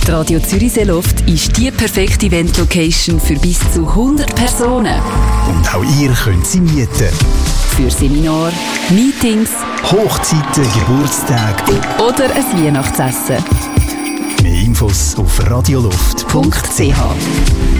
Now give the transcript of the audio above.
Die Radio Zürich Seeloft ist die perfekte Event-Location für bis zu 100 Personen. Und auch ihr könnt sie mieten. Für Seminare, Meetings, Hochzeiten, Geburtstage oder ein Weihnachtsessen. Mehr Infos auf radioloft.ch.